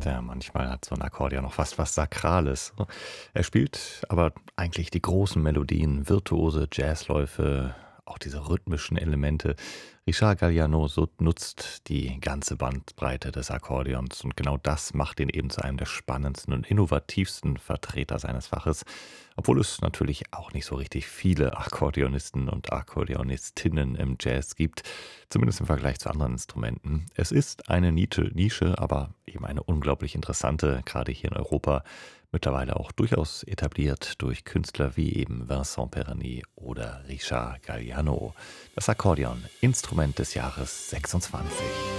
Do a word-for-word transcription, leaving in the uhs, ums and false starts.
Ja, manchmal hat so 'n Akkordeon noch fast was Sakrales. Er spielt aber eigentlich die großen Melodien, virtuose Jazzläufe, auch diese rhythmischen Elemente. Richard Galliano so nutzt die ganze Bandbreite des Akkordeons und genau das macht ihn eben zu einem der spannendsten und innovativsten Vertreter seines Faches, obwohl es natürlich auch nicht so richtig viele Akkordeonisten und Akkordeonistinnen im Jazz gibt, zumindest im Vergleich zu anderen Instrumenten. Es ist eine Niete Nische, aber eben eine unglaublich interessante, gerade hier in Europa, mittlerweile auch durchaus etabliert durch Künstler wie eben Vincent Perroni oder Richard Galliano. Das Akkordeon, Instrument des Jahres sechsundzwanzig.